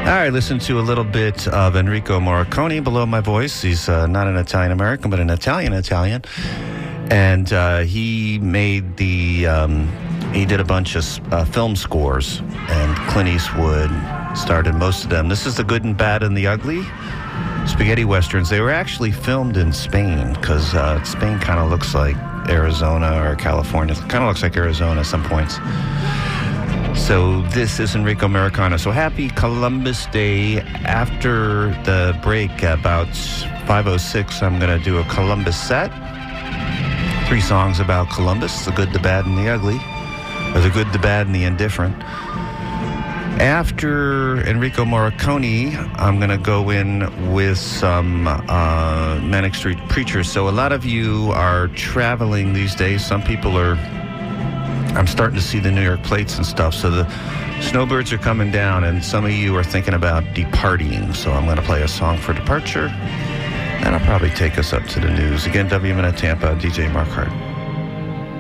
All right, listen to a little bit of Enrico Morricone below my voice. He's not an Italian-American, but an Italian. And he made he did a bunch of film scores, and Clint Eastwood started most of them. This is The Good and Bad and the Ugly, spaghetti westerns. They were actually filmed in Spain, because Spain kind of looks like Arizona or California. It kind of looks like Arizona at some points. So this is Enrico Morricone. So happy Columbus Day. After the break, about 5:06, I'm going to do a Columbus set. 3 songs about Columbus, the good, the bad, and the ugly. Or the good, the bad, and the indifferent. After Enrico Morricone, I'm going to go in with some Manic Street Preachers. So a lot of you are traveling these days. Some people are... I'm starting to see the New York plates and stuff, so the snowbirds are coming down, and some of you are thinking about departing, so I'm going to play a song for departure, and I'll probably take us up to the news. Again, WMNF Tampa, DJ Mark Hart.